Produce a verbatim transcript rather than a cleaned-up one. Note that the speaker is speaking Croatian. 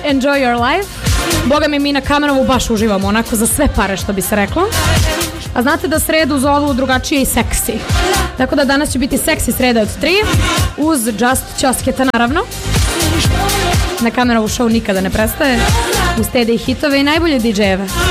Enjoy Your Life. Boga mi, mi na Kamenovu baš uživamo, onako za sve pare, što bi se reklo. A znate da sredu zovu drugačije i seksi. Tako da danas će biti seksi sreda od tri, uz Just Ćosketa naravno. Na Kamenovu show nikada ne prestaje, uz te da i hitove i najbolje di džejeve.